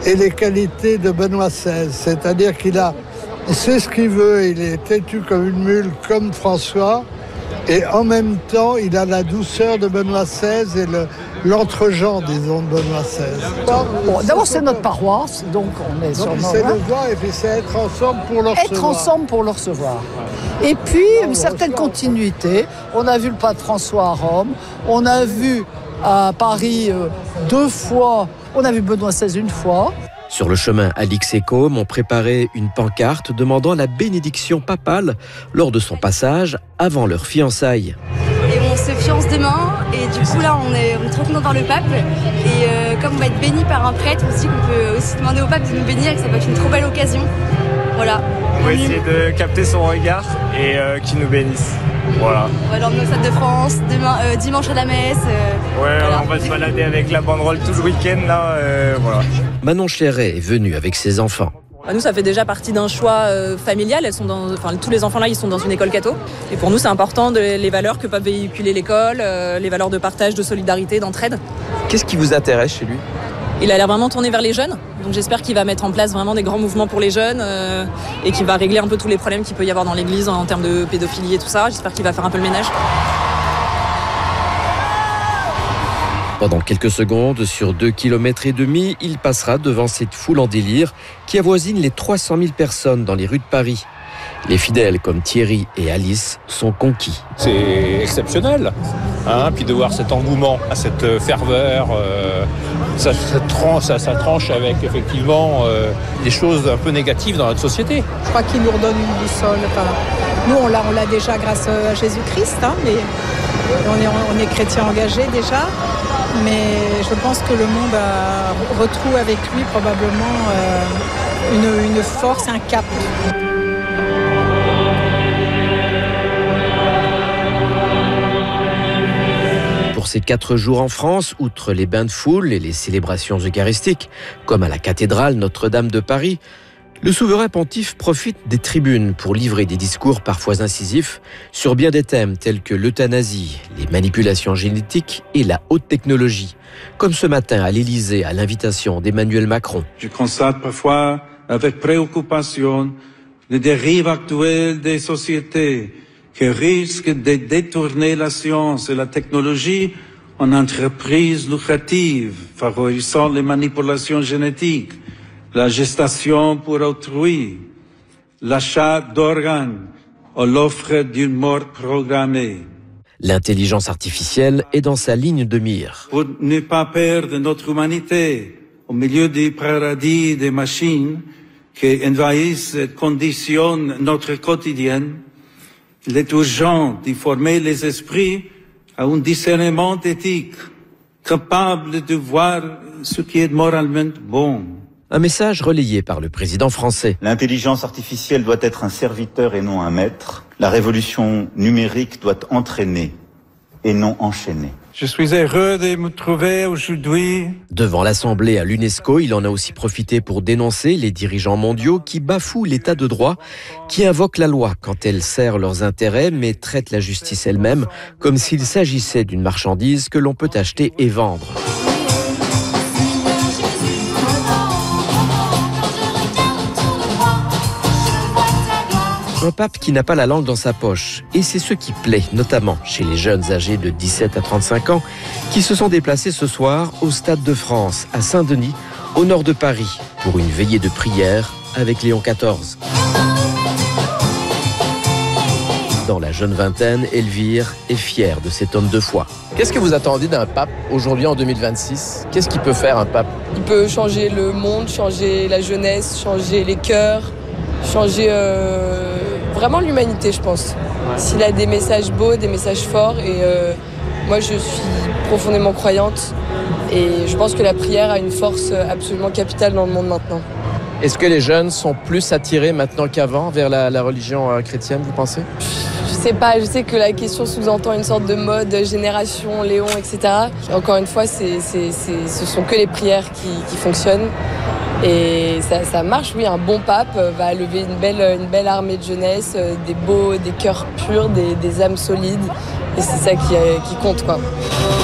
et les qualités de Benoît XVI. C'est-à-dire qu'il sait ce qu'il veut, il est têtu comme une mule, comme François, et en même temps, il a la douceur de Benoît XVI et l'entre-genre, disons, de Benoît XVI. Bon, d'abord, c'est notre paroisse, donc on est sur c'est le voir et puis c'est être ensemble pour le recevoir. Être ensemble pour le recevoir. Et puis, une certaine continuité. On a vu le pape François à Rome, on a vu à Paris 2 fois, on a vu Benoît XVI 1 fois. Sur le chemin, Alix et Com ont préparé une pancarte demandant la bénédiction papale lors de son passage avant leur fiançailles. Et on se fiance demain et du coup là on est trop content de voir le pape et comme on va être béni par un prêtre, on se dit qu'on peut aussi demander au pape de nous bénir et que ça peut être une trop belle occasion. Voilà. On va essayer de capter son regard et qu'il nous bénisse. Voilà. On va l'emmener au Stade de France, dimanche à la messe. Voilà. On va se balader avec la banderole tout le week-end là. Voilà. Manon Chéret est venue avec ses enfants. Nous, ça fait déjà partie d'un choix familial. Tous les enfants là, ils sont dans une école catho. Et pour nous, c'est important les valeurs que peuvent véhiculer l'école, les valeurs de partage, de solidarité, d'entraide. Qu'est-ce qui vous intéresse chez lui ? Il a l'air vraiment tourné vers les jeunes. Donc j'espère qu'il va mettre en place vraiment des grands mouvements pour les jeunes et qu'il va régler un peu tous les problèmes qu'il peut y avoir dans l'église en termes de pédophilie et tout ça. J'espère qu'il va faire un peu le ménage. Pendant quelques secondes, sur 2,5 km, il passera devant cette foule en délire qui avoisine les 300 000 personnes dans les rues de Paris. Les fidèles comme Thierry et Alice sont conquis. C'est exceptionnel, puis de voir cet engouement, cette ferveur, ça tranche avec effectivement des choses un peu négatives dans notre société. Je crois qu'il nous redonne une boussole. Nous, on l'a déjà grâce à Jésus-Christ, mais on est chrétiens engagés déjà. Mais je pense que le monde retrouve avec lui probablement une force, un cap. Pour ces 4 jours en France, outre les bains de foule et les célébrations eucharistiques, comme à la cathédrale Notre-Dame de Paris, le souverain pontife profite des tribunes pour livrer des discours parfois incisifs sur bien des thèmes tels que l'euthanasie, les manipulations génétiques et la haute technologie, comme ce matin à l'Élysée à l'invitation d'Emmanuel Macron. Je constate parfois avec préoccupation les dérives actuelles des sociétés qui risquent de détourner la science et la technologie en entreprises lucratives, favorisant les manipulations génétiques, la gestation pour autrui, l'achat d'organes ou l'offre d'une mort programmée. L'intelligence artificielle est dans sa ligne de mire. Pour ne pas perdre notre humanité au milieu du paradis des machines qui envahissent et conditionnent notre quotidien, il est urgent de former les esprits à un discernement éthique, capable de voir ce qui est moralement bon. Un message relayé par le président français. L'intelligence artificielle doit être un serviteur et non un maître. La révolution numérique doit entraîner et non enchaîner. Je suis heureux de me trouver aujourd'hui. Devant l'Assemblée à l'UNESCO, il en a aussi profité pour dénoncer les dirigeants mondiaux qui bafouent l'état de droit, qui invoquent la loi quand elle sert leurs intérêts, mais traitent la justice elle-même comme s'il s'agissait d'une marchandise que l'on peut acheter et vendre. Un pape qui n'a pas la langue dans sa poche. Et c'est ce qui plaît, notamment chez les jeunes âgés de 17 à 35 ans, qui se sont déplacés ce soir au Stade de France, à Saint-Denis, au nord de Paris, pour une veillée de prière avec Léon XIV. Dans la jeune vingtaine, Elvire est fière de cet homme de foi. Qu'est-ce que vous attendez d'un pape aujourd'hui en 2026 ? Qu'est-ce qu'il peut faire un pape ? Il peut changer le monde, changer la jeunesse, changer les cœurs, changer vraiment l'humanité, je pense. S'il a des messages beaux, des messages forts, et moi je suis profondément croyante et je pense que la prière a une force absolument capitale dans le monde maintenant. Est-ce que les jeunes sont plus attirés maintenant qu'avant vers la religion chrétienne, vous pensez ? Je sais pas, je sais que la question sous-entend une sorte de mode, génération, Léon, etc. Encore une fois, ce sont que les prières qui fonctionnent. Et ça marche, oui, un bon pape va lever une belle armée de jeunesse, des cœurs purs, des âmes solides. Et c'est ça qui compte, quoi.